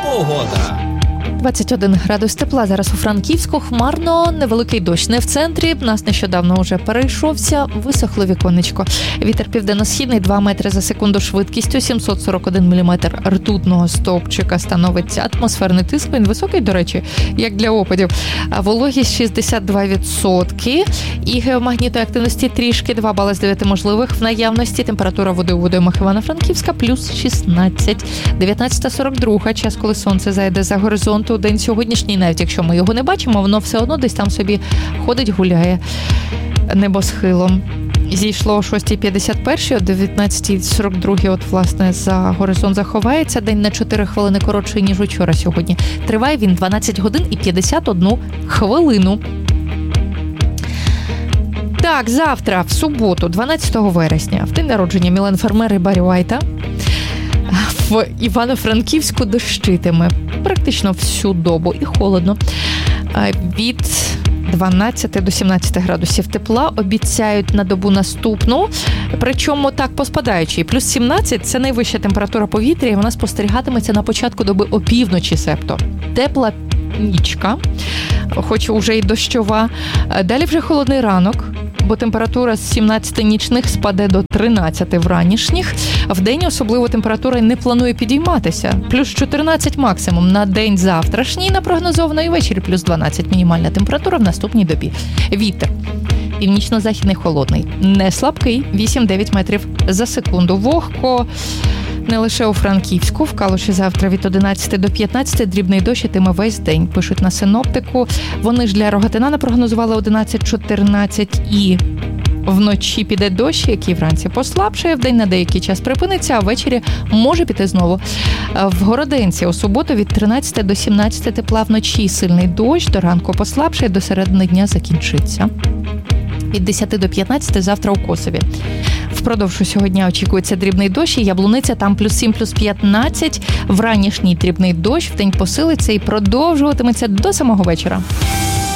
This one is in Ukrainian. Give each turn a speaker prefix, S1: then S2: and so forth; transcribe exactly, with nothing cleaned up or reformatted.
S1: Погода.
S2: двадцять один градус тепла зараз у Франківську, хмарно, невеликий дощ не в центрі, нас нещодавно вже перейшовся, висохло віконечко. Вітер південно-східний два метри за секунду швидкістю, сімсот сорок один міліметр ртутного стовпчика становить атмосферний тиск, він високий, до речі, як для опадів. Вологість шістдесят два відсотки і геомагнітної активності трішки, два бали з дев'яти можливих в наявності. Температура води у водоймах Івано-Франківська плюс шістнадцять. дев'ятнадцята сорок два, час, коли сонце зайде за горизонт. День сьогоднішній, навіть якщо ми його не бачимо, воно все одно десь там собі ходить, гуляє небосхилом. Зійшло о шостій п'ятдесят один, о дев'ятнадцятій сорок два, от, власне, за горизонт заховається. День на чотири хвилини коротший, ніж учора сьогодні. Триває він дванадцять годин і п'ятдесят одну хвилину. Так, завтра, в суботу, дванадцятого вересня, в день народження Мілен Фермер і Баррі Уайта, в Івано-Франківську дощитиме практично всю добу і холодно. Від дванадцяти до сімнадцяти градусів тепла обіцяють на добу наступну, причому так поспадаючи. Плюс сімнадцять – це найвища температура повітря, і вона спостерігатиметься на початку доби опівночі, себто. Тепла нічка, хоч уже й дощова. Далі вже холодний ранок, бо температура з сімнадцяти нічних спаде до тринадцяти вранішніх. Вдень особливо температура не планує підійматися. Плюс чотирнадцять максимум на день завтрашній, на прогнозовано, і ввечері плюс дванадцять мінімальна температура в наступній добі. Вітер північно-західний холодний, не слабкий, вісім-дев'ять метрів за секунду. Вогко не лише у Франківську, в Калуші завтра від одинадцяти до п'ятнадцяти дрібний дощ ітиме весь день, пишуть на синоптику. Вони ж для Рогатина напрогнозували одинадцять-чотирнадцять і вночі піде дощ, який вранці послабшає, вдень на деякий час припиниться, а ввечері може піти знову. В Городенці у суботу від тринадцяти до сімнадцяти тепла, вночі сильний дощ, до ранку послабшає, до середини дня закінчиться. Від десяти до п'ятнадцяти завтра у Косові. Впродовж усього дня очікується дрібний дощ, і Яблуниця там плюс сім, плюс п'ятнадцять. Вранішній дрібний дощ, вдень посилиться і продовжуватиметься до самого вечора.